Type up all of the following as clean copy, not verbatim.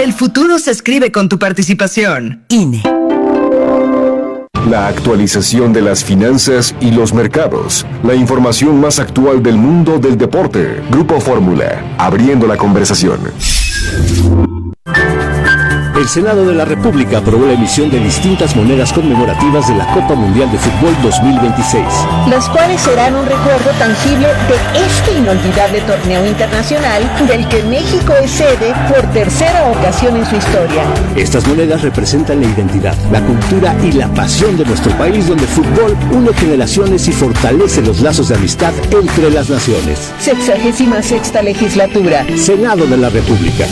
El futuro se escribe con tu participación. INE. La actualización de las finanzas y los mercados. La información más actual del mundo del deporte. Grupo Fórmula, abriendo la conversación. El Senado de la República aprobó la emisión de distintas monedas conmemorativas de la Copa Mundial de Fútbol 2026. Las cuales serán un recuerdo tangible de este inolvidable torneo internacional del que México es sede por tercera ocasión en su historia. Estas monedas representan la identidad, la cultura y la pasión de nuestro país, donde el fútbol une generaciones y fortalece los lazos de amistad entre las naciones. 66ª legislatura. Senado de la República.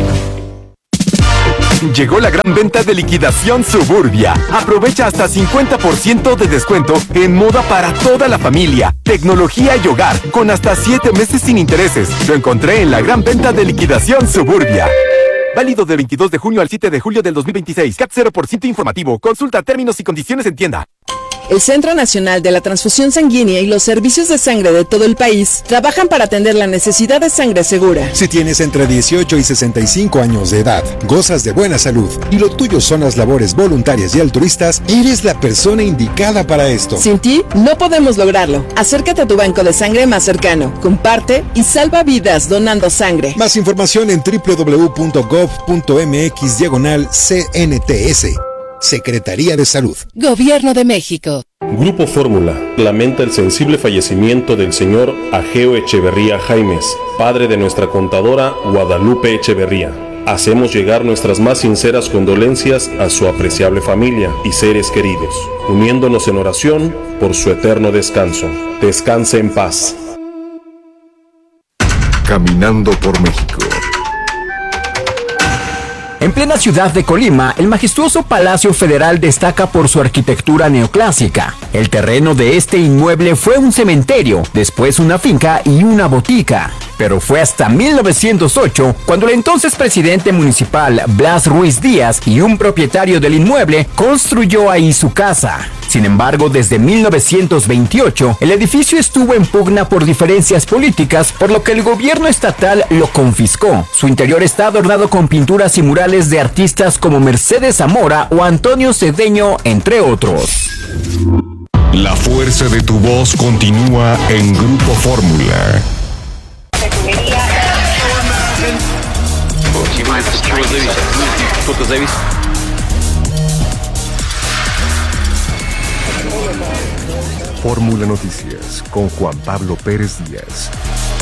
Llegó la gran venta de liquidación Suburbia. Aprovecha hasta 50% de descuento en moda para toda la familia, tecnología y hogar, con hasta 7 meses sin intereses. Lo encontré en la gran venta de liquidación Suburbia. Válido del 22 de junio al 7 de julio del 2026. CAT 0% informativo. Consulta términos y condiciones en tienda. El Centro Nacional de la Transfusión Sanguínea y los servicios de sangre de todo el país trabajan para atender la necesidad de sangre segura. Si tienes entre 18 y 65 años de edad, gozas de buena salud y lo tuyo son las labores voluntarias y altruistas, eres la persona indicada para esto. Sin ti, no podemos lograrlo. Acércate a tu banco de sangre más cercano, comparte y salva vidas donando sangre. Más información en www.gov.mx/CNTS. Secretaría de Salud. Gobierno de México. Grupo Fórmula lamenta el sensible fallecimiento del señor Ageo Echeverría Jaimes, padre de nuestra contadora Guadalupe Echeverría. Hacemos llegar nuestras más sinceras condolencias a su apreciable familia y seres queridos, uniéndonos en oración por su eterno descanso. Descanse en paz. Caminando por México. En plena ciudad de Colima, el majestuoso Palacio Federal destaca por su arquitectura neoclásica. El terreno de este inmueble fue un cementerio, después una finca y una botica. Pero fue hasta 1908 cuando el entonces presidente municipal Blas Ruiz Díaz y un propietario del inmueble construyó ahí su casa. Sin embargo, desde 1928, el edificio estuvo en pugna por diferencias políticas, por lo que el gobierno estatal lo confiscó. Su interior está adornado con pinturas y murales de artistas como Mercedes Zamora o Antonio Cedeño, entre otros. La fuerza de tu voz continúa en Grupo Fórmula. Fórmula Noticias con Juan Pablo Pérez Díaz.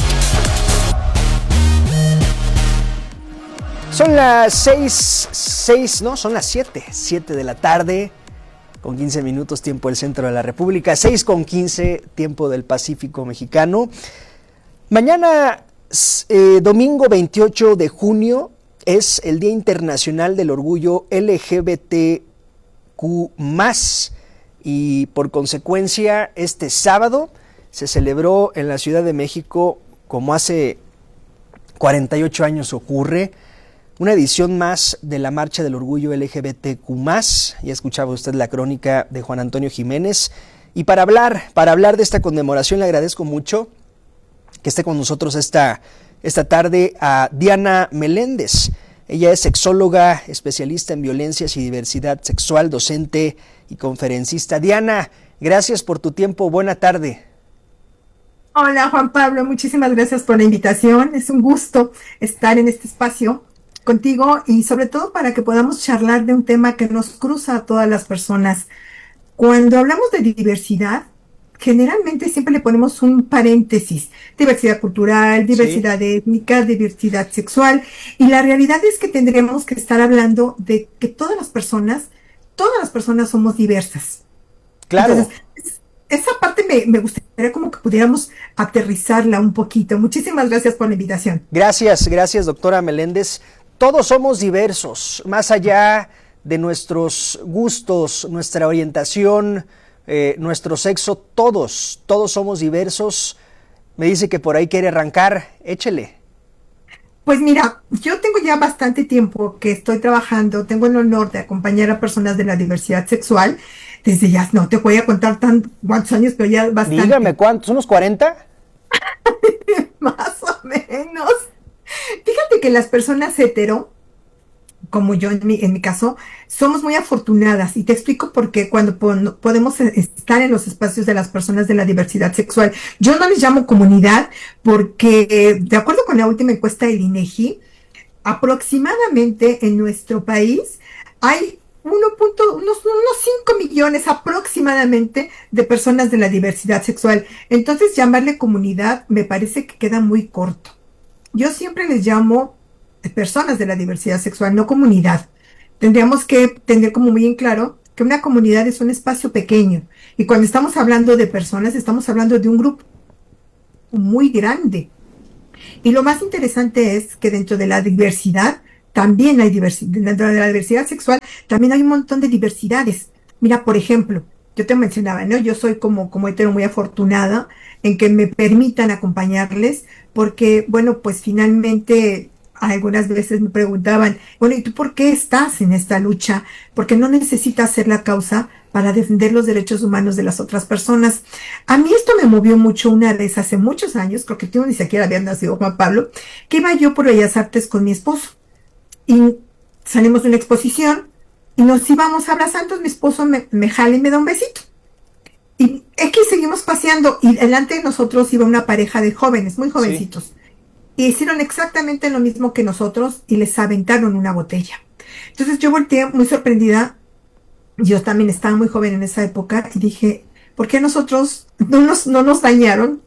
Son las 7 de la tarde, con 15 minutos tiempo del centro de la República, 6:15 tiempo del Pacífico mexicano. Mañana, domingo 28 de junio, es el Día Internacional del Orgullo LGBTQ+, y por consecuencia este sábado se celebró en la Ciudad de México, como hace 48 años ocurre, una edición más de la Marcha del Orgullo LGBTQ+. Ya escuchaba usted la crónica de Juan Antonio Jiménez. Y para hablar de esta conmemoración, le agradezco mucho que esté con nosotros esta tarde a Diana Meléndez. Ella es sexóloga, especialista en violencias y diversidad sexual, docente y conferencista. Diana, gracias por tu tiempo. Buena tarde. Hola, Juan Pablo. Muchísimas gracias por la invitación. Es un gusto estar en este espacio contigo y sobre todo para que podamos charlar de un tema que nos cruza a todas las personas. Cuando hablamos de diversidad, generalmente siempre le ponemos un paréntesis: diversidad cultural, diversidad étnica, diversidad sexual, y la realidad es que tendremos que estar hablando de que todas las personas somos diversas. Claro. Entonces, esa parte me gustaría como que pudiéramos aterrizarla un poquito. Muchísimas gracias por la invitación. Gracias, doctora Meléndez. Todos somos diversos, más allá de nuestros gustos, nuestra orientación, nuestro sexo, todos somos diversos. Me dice que por ahí quiere arrancar, échele. Pues mira, yo tengo ya bastante tiempo que estoy trabajando, tengo el honor de acompañar a personas de la diversidad sexual, desde ya, no te voy a contar cuántos años, pero ya bastante. Dígame, ¿cuántos? ¿Unos 40? Más o menos. Fíjate que las personas hetero como yo en mi caso, somos muy afortunadas y te explico por qué cuando podemos estar en los espacios de las personas de la diversidad sexual. Yo no les llamo comunidad porque, de acuerdo con la última encuesta del INEGI, aproximadamente en nuestro país hay unos 5 millones aproximadamente de personas de la diversidad sexual. Entonces, llamarle comunidad me parece que queda muy corto. Yo siempre les llamo personas de la diversidad sexual, no comunidad. Tendríamos que tener como muy en claro que una comunidad es un espacio pequeño. Y cuando estamos hablando de personas, estamos hablando de un grupo muy grande. Y lo más interesante es que dentro de la diversidad, también hay diversidad. Dentro de la diversidad sexual, también hay un montón de diversidades. Mira, por ejemplo, yo te mencionaba, ¿no? Yo soy como hetero muy afortunada en que me permitan acompañarles, porque, bueno, pues finalmente algunas veces me preguntaban, bueno, ¿y tú por qué estás en esta lucha? Porque no necesitas ser la causa para defender los derechos humanos de las otras personas. A mí esto me movió mucho una vez hace muchos años, creo que tú ni siquiera habías nacido, Juan Pablo, que iba yo por Bellas Artes con mi esposo. Y salimos de una exposición y nos íbamos abrazando, mi esposo me jala y me da un besito. Y aquí seguimos paseando y delante de nosotros iba una pareja de jóvenes, muy jovencitos. Sí. Y hicieron exactamente lo mismo que nosotros y les aventaron una botella. Entonces yo volteé muy sorprendida. Yo también estaba muy joven en esa época y dije, ¿por qué nosotros no nos dañaron?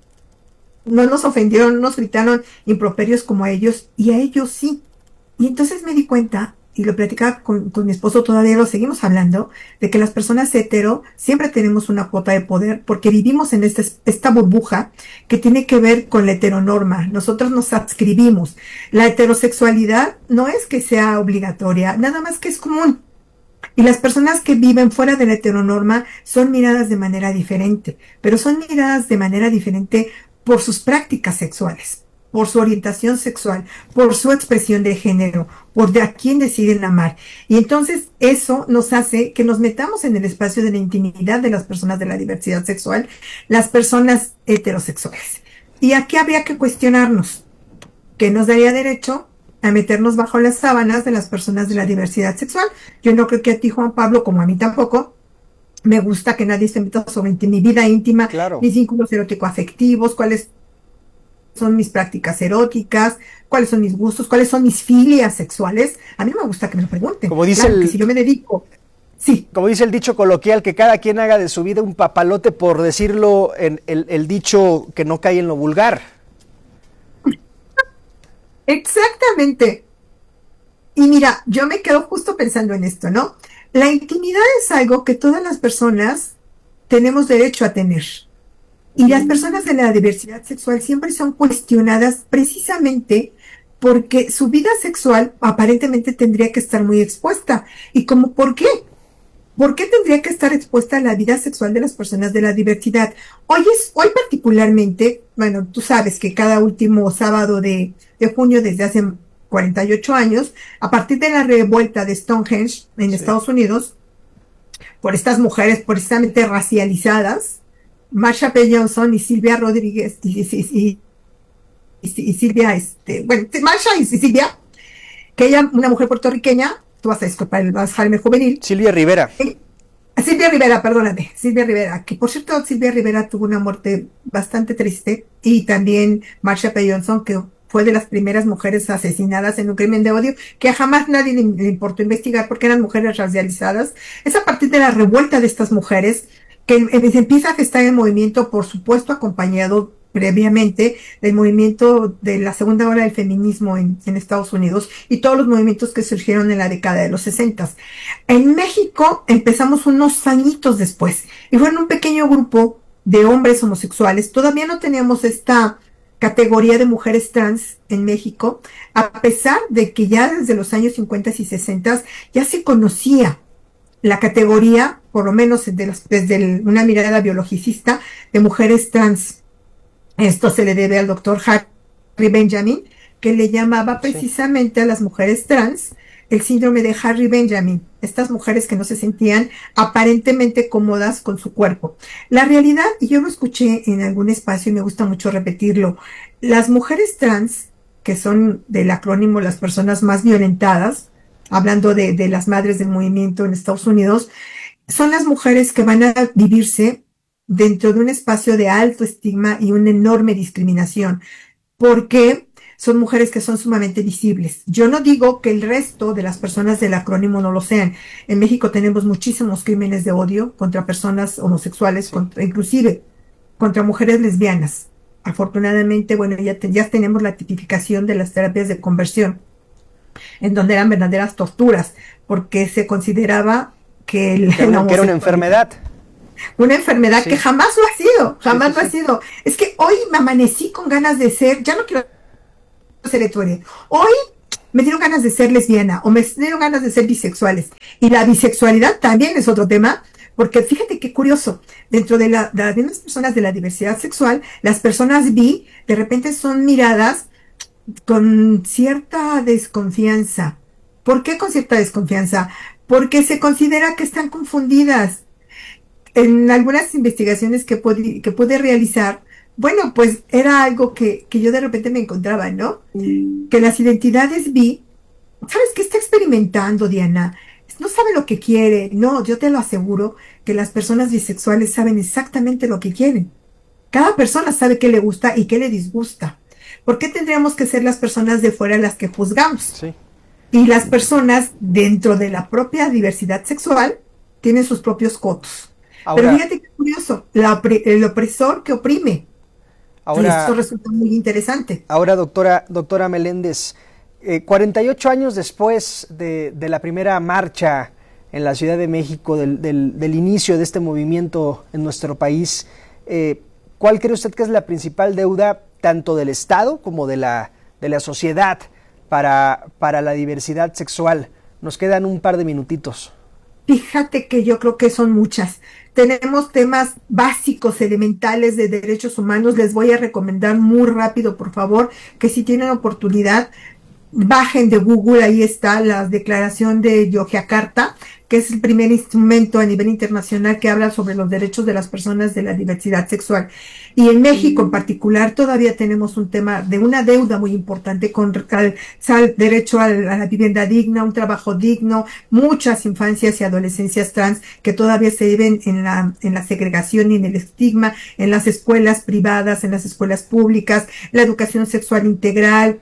No nos ofendieron, no nos gritaron improperios como a ellos y a ellos sí. Y entonces me di cuenta, y lo platicaba con mi esposo, todavía lo seguimos hablando, de que las personas hetero siempre tenemos una cuota de poder porque vivimos en esta burbuja que tiene que ver con la heteronorma. Nosotros nos adscribimos. La heterosexualidad no es que sea obligatoria, nada más que es común. Y las personas que viven fuera de la heteronorma son miradas de manera diferente, pero son miradas de manera diferente por sus prácticas sexuales, por su orientación sexual, por su expresión de género, por de a quién deciden amar. Y entonces eso nos hace que nos metamos en el espacio de la intimidad de las personas de la diversidad sexual, las personas heterosexuales. Y aquí habría que cuestionarnos, ¿qué nos daría derecho a meternos bajo las sábanas de las personas de la diversidad sexual? Yo no creo que a ti, Juan Pablo, como a mí tampoco, me gusta que nadie se meta sobre mi vida íntima, claro, mis vínculos erótico-afectivos, cuáles son mis prácticas eróticas, cuáles son mis gustos, cuáles son mis filias sexuales. A mí me gusta que me lo pregunten. Como dice claro, que si yo me dedico, sí. Como dice el dicho coloquial, que cada quien haga de su vida un papalote, por decirlo en el dicho que no cae en lo vulgar. Exactamente. Y mira, yo me quedo justo pensando en esto, ¿no? La intimidad es algo que todas las personas tenemos derecho a tener. Y las personas de la diversidad sexual siempre son cuestionadas precisamente porque su vida sexual aparentemente tendría que estar muy expuesta. ¿Y como por qué? ¿Por qué tendría que estar expuesta a la vida sexual de las personas de la diversidad? Hoy particularmente, bueno, tú sabes que cada último sábado de junio desde hace 48 años, a partir de la revuelta de Stonehenge en Estados Unidos, por estas mujeres precisamente racializadas, Marsha P. Johnson y Silvia Rodríguez y Silvia, Marsha y Silvia, que ella, una mujer puertorriqueña, tú vas a disculpar el Alzheimer juvenil. Silvia Rivera, perdóname, Silvia Rivera, que por cierto Silvia Rivera tuvo una muerte bastante triste, y también Marsha P. Johnson, que fue de las primeras mujeres asesinadas en un crimen de odio que jamás nadie le importó investigar porque eran mujeres racializadas. Es a partir de la revuelta de estas mujeres que se empieza a gestar el movimiento, por supuesto acompañado previamente del movimiento de la segunda ola del feminismo en Estados Unidos y todos los movimientos que surgieron en la década de los 60. En México empezamos unos añitos después y fueron un pequeño grupo de hombres homosexuales. Todavía no teníamos esta categoría de mujeres trans en México, a pesar de que ya desde los años 50 y 60 ya se conocía la categoría, por lo menos desde una mirada biologicista, de mujeres trans. Esto se le debe al doctor Harry Benjamin, que le llamaba precisamente a las mujeres trans el síndrome de Harry Benjamin, estas mujeres que no se sentían aparentemente cómodas con su cuerpo. La realidad, y yo lo escuché en algún espacio y me gusta mucho repetirlo, las mujeres trans, que son del acrónimo las personas más violentadas, hablando de las madres del movimiento en Estados Unidos, son las mujeres que van a vivirse dentro de un espacio de alto estigma y una enorme discriminación, porque son mujeres que son sumamente visibles. Yo no digo que el resto de las personas del acrónimo no lo sean. En México tenemos muchísimos crímenes de odio contra personas homosexuales, inclusive contra mujeres lesbianas. Afortunadamente, bueno, ya tenemos la tipificación de las terapias de conversión, en donde eran verdaderas torturas, porque se consideraba que era una enfermedad. Una enfermedad que jamás lo ha sido, jamás lo ha sido. Es que hoy me amanecí con ganas de ser, ya no quiero ser heterosexual. Hoy me dieron ganas de ser lesbiana o me dieron ganas de ser bisexuales. Y la bisexualidad también es otro tema, porque fíjate qué curioso, dentro de las mismas personas de la diversidad sexual, las personas bi de repente son miradas con cierta desconfianza. ¿Por qué con cierta desconfianza? Porque se considera que están confundidas. En algunas investigaciones que pude realizar, bueno, pues era algo que yo de repente me encontraba, ¿no? Que las identidades bi, ¿sabes qué está experimentando, Diana? No sabe lo que quiere. No, yo te lo aseguro que las personas bisexuales saben exactamente lo que quieren. Cada persona sabe qué le gusta y qué le disgusta. ¿Por qué tendríamos que ser las personas de fuera las que juzgamos? Sí. Y las personas dentro de la propia diversidad sexual tienen sus propios cotos. Ahora, pero fíjate qué curioso, el opresor que oprime. Ahora, y esto resulta muy interesante. Ahora, doctora Meléndez, 48 años después de la primera marcha en la Ciudad de México, del inicio de este movimiento en nuestro país, ¿cuál cree usted que es la principal deuda tanto del Estado como de la sociedad para la diversidad sexual? Nos quedan un par de minutitos. Fíjate que yo creo que son muchas. Tenemos temas básicos, elementales de derechos humanos. Les voy a recomendar muy rápido, por favor, que si tienen oportunidad, bajen de Google, ahí está la declaración de Yogyakarta, que es el primer instrumento a nivel internacional que habla sobre los derechos de las personas de la diversidad sexual. Y en México en particular todavía tenemos un tema de una deuda muy importante con el derecho a la vivienda digna, un trabajo digno, muchas infancias y adolescencias trans que todavía se viven en la segregación y en el estigma, en las escuelas privadas, en las escuelas públicas, la educación sexual integral,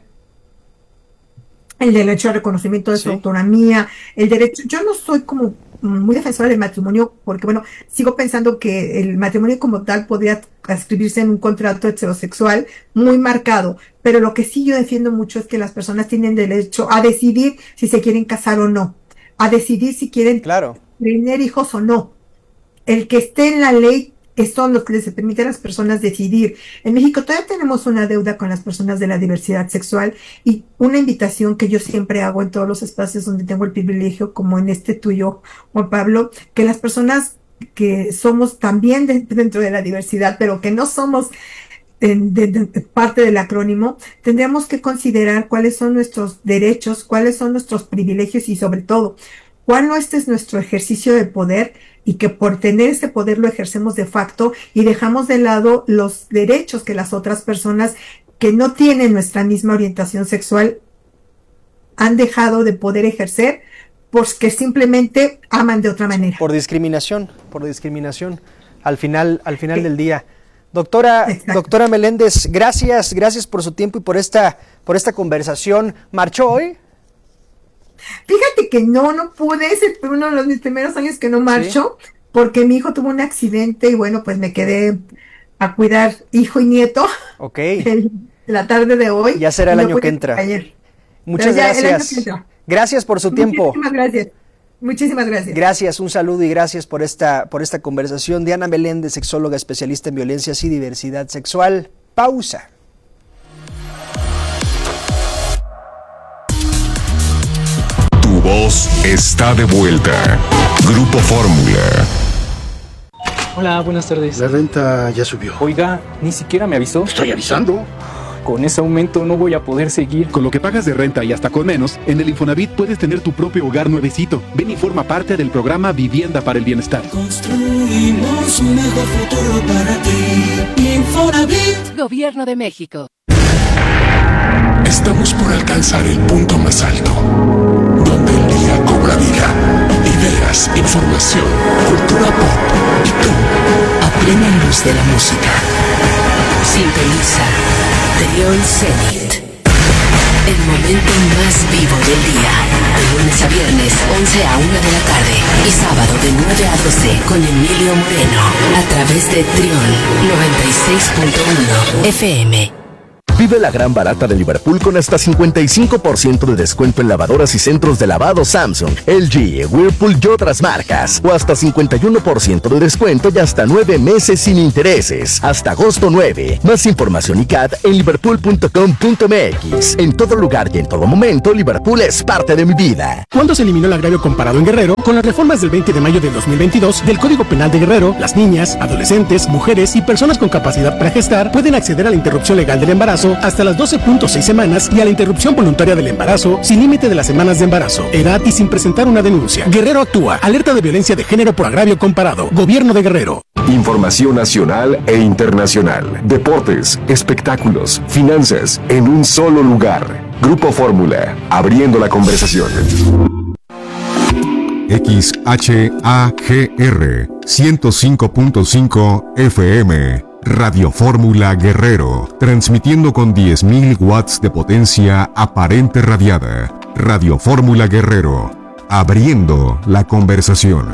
el derecho al reconocimiento de su autonomía, el derecho, yo no soy como muy defensora del matrimonio, porque bueno, sigo pensando que el matrimonio como tal podría escribirse en un contrato heterosexual muy marcado, pero lo que sí yo defiendo mucho es que las personas tienen derecho a decidir si se quieren casar o no, a decidir si quieren tener hijos o no. El que esté en la ley son los que les permiten a las personas decidir. En México todavía tenemos una deuda con las personas de la diversidad sexual, y una invitación que yo siempre hago en todos los espacios donde tengo el privilegio, como en este tuyo, Juan Pablo, que las personas que somos también dentro de la diversidad, pero que no somos parte del acrónimo, tendríamos que considerar cuáles son nuestros derechos, cuáles son nuestros privilegios y sobre todo, cuál no es nuestro ejercicio de poder, y que por tener ese poder lo ejercemos de facto y dejamos de lado los derechos que las otras personas que no tienen nuestra misma orientación sexual han dejado de poder ejercer porque simplemente aman de otra manera. Por discriminación, al final del día. Doctora Meléndez, gracias por su tiempo y por esta conversación. ¿Marchó hoy? Fíjate que no pude, es uno de mis primeros años que no marcho, porque mi hijo tuvo un accidente y bueno, pues me quedé a cuidar hijo y nieto. La tarde de hoy. Ya será el año que entra. Muchas gracias. Gracias por su tiempo. Muchísimas gracias. Gracias, un saludo y gracias por esta conversación. Diana Meléndez, sexóloga especialista en violencias y diversidad sexual. Pausa. Voz está de vuelta. Grupo Fórmula. Hola, buenas tardes. La renta ya subió. Oiga, ni siquiera me avisó. Estoy avisando. Con ese aumento no voy a poder seguir. Con lo que pagas de renta y hasta con menos, en el Infonavit puedes tener tu propio hogar nuevecito. Ven y forma parte del programa Vivienda para el Bienestar. Construimos un mejor futuro para ti. Infonavit. Gobierno de México. Estamos por alcanzar el punto más alto, donde el información, cultura pop y tú, a plena luz de la música. Sintoniza Trión Zenit. El momento más vivo del día. De lunes a viernes, 11 a 1 de la tarde. Y sábado de 9 a 12 con Emilio Moreno. A través de Trión 96.1 FM. Vive la gran barata de Liverpool con hasta 55% de descuento en lavadoras y centros de lavado Samsung, LG, Whirlpool y otras marcas. O hasta 51% de descuento y hasta 9 meses sin intereses. Hasta agosto 9. Más información y CAT en liverpool.com.mx. En todo lugar y en todo momento, Liverpool es parte de mi vida. ¿Cuándo se eliminó el agravio comparado en Guerrero? Con las reformas del 20 de mayo del 2022 del Código Penal de Guerrero, las niñas, adolescentes, mujeres y personas con capacidad para gestar pueden acceder a la interrupción legal del embarazo hasta las 12.6 semanas y a la interrupción voluntaria del embarazo sin límite de las semanas de embarazo, edad y sin presentar una denuncia. Guerrero actúa. Alerta de violencia de género por agravio comparado. Gobierno de Guerrero. Información nacional e internacional. Deportes, espectáculos, finanzas, en un solo lugar. Grupo Fórmula, abriendo la conversación. XHAGR 105.5 FM. Radio Fórmula Guerrero, transmitiendo con 10.000 watts de potencia aparente radiada. Radio Fórmula Guerrero, abriendo la conversación.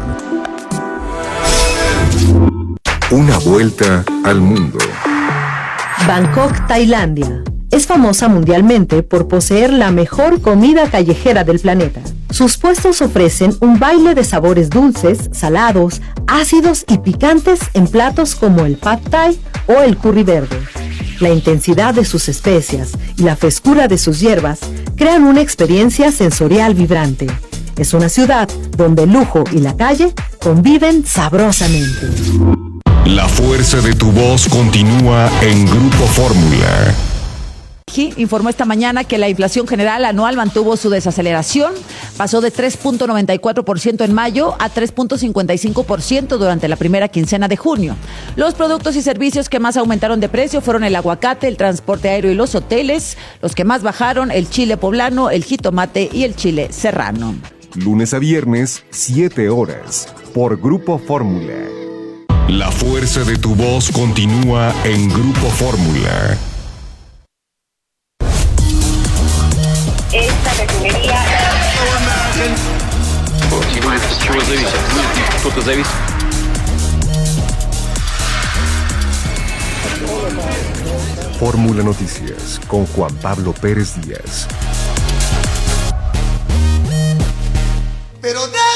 Una vuelta al mundo. Bangkok, Tailandia. Es famosa mundialmente por poseer la mejor comida callejera del planeta. Sus puestos ofrecen un baile de sabores dulces, salados, ácidos y picantes en platos como el pad thai o el curry verde. La intensidad de sus especias y la frescura de sus hierbas crean una experiencia sensorial vibrante. Es una ciudad donde el lujo y la calle conviven sabrosamente. La fuerza de tu voz continúa en Grupo Fórmula. Informó esta mañana que la inflación general anual mantuvo su desaceleración, pasó de 3.94% en mayo a 3.55% durante la primera quincena de junio. Los productos y servicios que más aumentaron de precio fueron el aguacate, el transporte aéreo y los hoteles. Los que más bajaron, el chile poblano, el jitomate y el chile serrano. Lunes a viernes, 7 horas, por Grupo Fórmula. La fuerza de tu voz continúa en Grupo Fórmula. Esta refinería. Fórmula Noticias con Juan Pablo Pérez Díaz. Pero